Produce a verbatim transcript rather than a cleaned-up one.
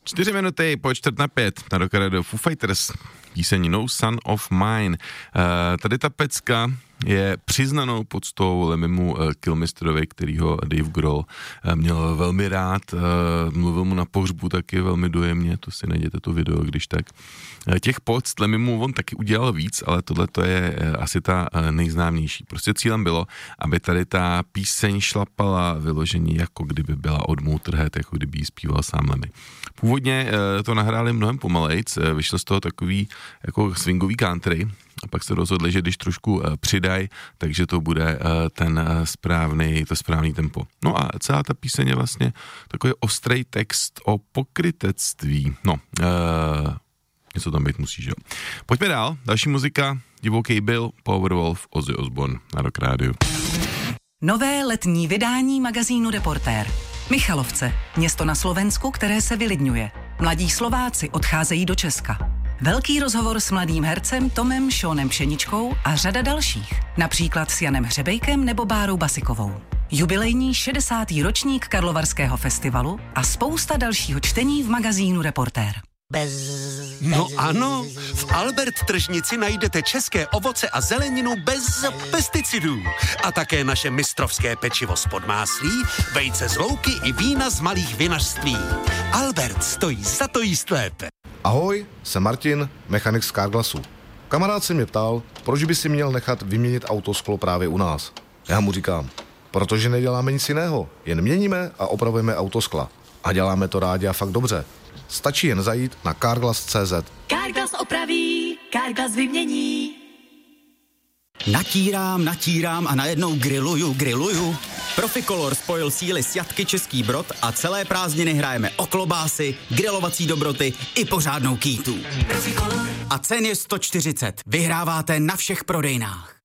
Čtyři minuty po čtvrt na pět na Rock Radio Foo Fighters, píseň No Son of Mine. Uh, tady ta pecka je přiznanou poctou Lemimu uh, Kilmisterovi, kterýho Dave Grohl uh, měl velmi rád, uh, mluvil mu na pohřbu taky velmi dojemně, to si najděte to video, když tak. Uh, těch poct Lemimu on taky udělal víc, ale tohle to je uh, asi ta uh, nejznámější. Prostě cílem bylo, aby tady ta píseň šlapala vyložení, jako kdyby byla od Motorhead, jako kdyby ji zpíval sám Lemmy. Původně uh, to nahráli mnohem pomalejc, uh, vyšlo z toho takový jako swingový country, a pak se rozhodli, že když trošku uh, přidají, takže to bude uh, ten uh, správný, to správný tempo. No a celá ta píseň je vlastně takový ostrý text o pokrytectví. No, uh, něco tam být musí, že jo. Pojďme dál, další muzika, Divoký Bill, Powerwolf, Ozzy Osbourne na Rock Radio. Nové letní vydání magazínu Reportér. Michalovce, město na Slovensku, které se vylidňuje. Mladí Slováci odcházejí do Česka. Velký rozhovor s mladým hercem Tomem Šónem Pšeničkou a řada dalších. Například s Janem Hřebejkem nebo Bárou Basikovou. Jubilejní šedesátý ročník Karlovarského festivalu a spousta dalšího čtení v magazínu Reportér. Bez, no bez, ano, v Albert tržnici najdete české ovoce a zeleninu bez pesticidů. A také naše mistrovské pečivo z podmáslí, vejce z louky i vína z malých vinařství. Albert stojí za to jíst lépe. Ahoj, jsem Martin, mechanik z Carglassu. Kamarád se mě ptal, proč by si měl nechat vyměnit autosklo právě u nás. Já mu říkám, protože neděláme nic jiného, jen měníme a opravujeme autoskla. A děláme to rádi a fakt dobře. Stačí jen zajít na carglass tečka cé zet. Carglass opraví, Carglass vymění. Natírám, natírám a najednou grilluju, grilluju. Proficolor spojil síly s Jatky Český Brod a celé prázdniny hrajeme o klobásy, grilovací dobroty i pořádnou kýtu. A cen je sto čtyřicet. Vyhráváte na všech prodejnách.